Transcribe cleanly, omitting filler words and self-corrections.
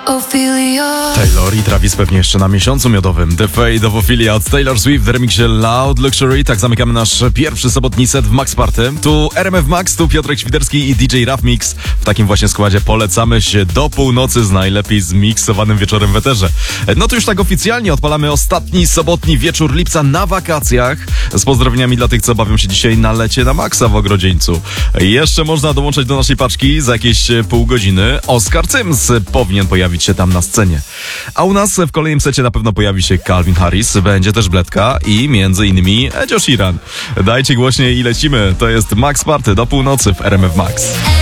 Ophelia. Taylor i Travis pewnie jeszcze na miesiącu miodowym. The Fade of Ophelia od Taylor Swift w remiksie Loud Luxury. Tak zamykamy nasz pierwszy sobotni set w Max Party. Tu RMF Max, tu Piotrek Świderski i DJ Raf Mix. W takim właśnie składzie polecamy się do północy z najlepiej zmiksowanym wieczorem w eterze. No to już tak oficjalnie odpalamy ostatni sobotni wieczór lipca na wakacjach. Z pozdrowieniami dla tych, co bawią się dzisiaj na lecie na Maxa w Ogrodzieńcu. Jeszcze można dołączać do naszej paczki za jakieś pół godziny. Oscar Sims powinien pojawić się tam na scenie. A u nas w kolejnym secie na pewno pojawi się Calvin Harris, będzie też Bledka i między innymi Edzio Sheeran. Dajcie głośniej i lecimy. To jest Max Party do północy w RMF Max.